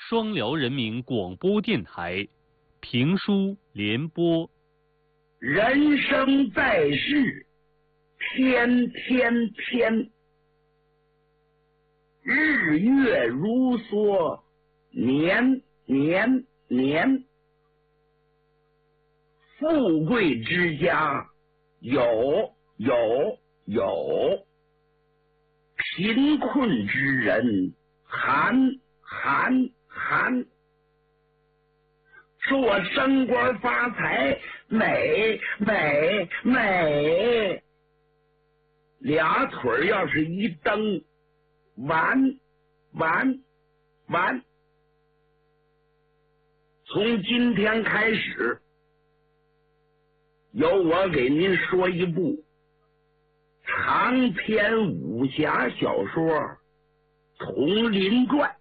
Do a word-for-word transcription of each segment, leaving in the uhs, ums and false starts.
双辽人民广播电台评书联播。 人生在世，天天天，日月如梭，年年年。富贵之家有有有，贫困之人寒寒寒。说我升官发财，美美美，俩腿要是一蹬，完完完。从今天开始，由我给您说一部长篇武侠小说《佟林传》。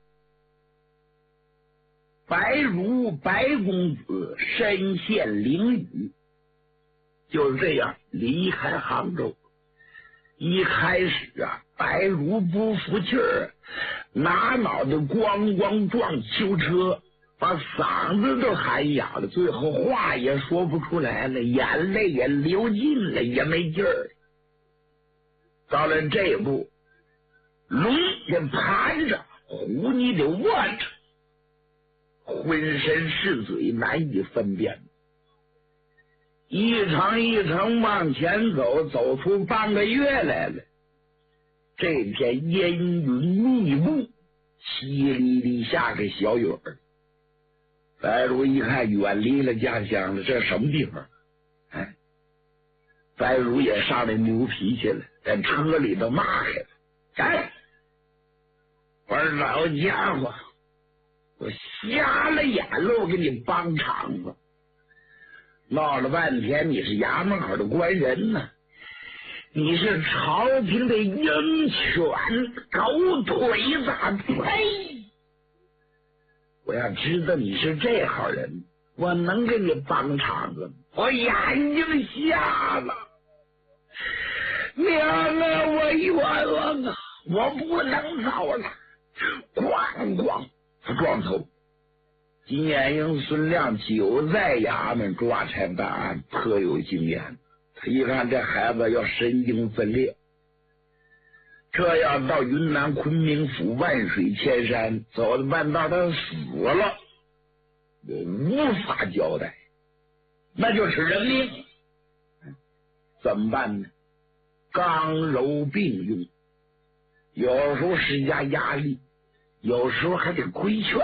白如白公子身陷囹圄，就是这样离开杭州。一开始啊，白如不服气儿，拿脑袋咣咣撞囚车，把嗓子都喊哑了，最后话也说不出来了，眼泪也流尽了，也没劲儿。到了这一步，龙也盘着，虎你得卧着，浑身是嘴，难以分辨。一场一场往前走，走出半个月来了。这天阴云密布，淅沥沥下个小雨儿。白如一看，远离了家乡了，这是什么地方？哎，白如也上来牛脾气了，在车里头骂开了：“哎，我说老家伙，我瞎了眼了，我给你帮场子！闹了半天，你是衙门口的官人呢，你是朝廷的鹰犬狗腿子，呸！我要知道你是这号人，我能给你帮场子？我眼睛瞎了，娘啊，我冤枉啊！我不能走了！咣咣，他撞头。金眼英、孙亮久在衙门抓差办案，颇有经验。他一看这孩子要神经分裂，这要到云南昆明府万水千山，走到半道他死了，我无法交代，那就是人命。怎么办呢？刚柔并用，有时候施加压力，有时候还得规劝。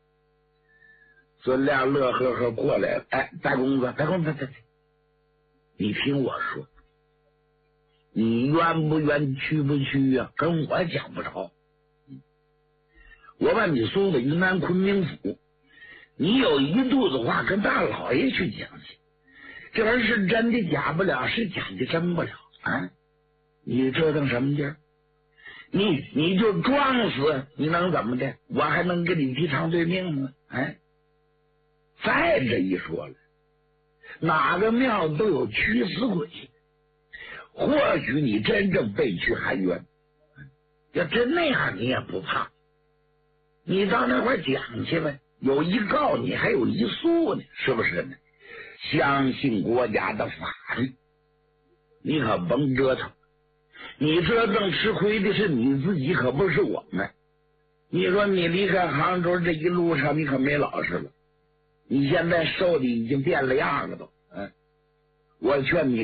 孙亮乐呵呵过来了，哎，白公子，白公子，你听我说，你愿不愿去不去呀、啊？跟我讲不着。我把你送到云南昆明府，你有一肚子话跟大老爷去讲去。这玩意儿是真的假不了，是假的真不了啊！你折腾什么劲儿？你你就装死，你能怎么的？我还能跟你提偿对命吗？哎。再这一说了，哪个庙都有驱死鬼，或许你真正被驱含冤，要真那样你也不怕，你到那块讲去呗，有一告你还有一诉呢，是不是呢？相信国家的法律，你可甭折腾，你折腾吃亏的是你自己，可不是我们。你说你离开杭州这一路上你可没老实了，你现在瘦的已经变了样了都，嗯，我劝你